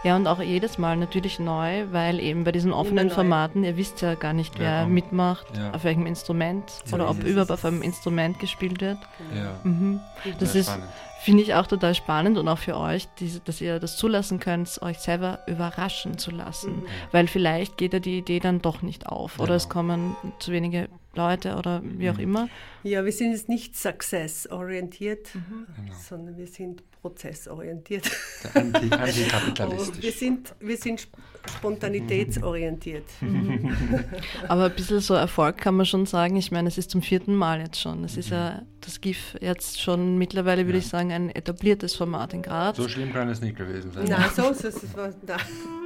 Ja, und auch jedes Mal natürlich neu, weil eben bei diesen offenen Formaten, ihr wisst ja gar nicht, wer mitmacht, auf welchem Instrument oder ob überhaupt auf einem Instrument gespielt wird. Das ist, finde ich, auch total spannend und auch für euch, dass ihr das zulassen könnt, euch selber überraschen zu lassen, weil vielleicht geht ja die Idee dann doch nicht auf oder es kommen zu wenige Leute oder wie auch immer. Ja, wir sind jetzt nicht success-orientiert, sondern wir sind prozessorientiert. Antikapitalistisch. Wir sind spontanitätsorientiert. Aber ein bisschen so Erfolg kann man schon sagen. Ich meine, es ist zum 4. Mal jetzt schon. Es ist ja das GIF jetzt schon mittlerweile, würde ich sagen, ein etabliertes Format in Graz. So schlimm kann es nicht gewesen sein. Nein, so ist es.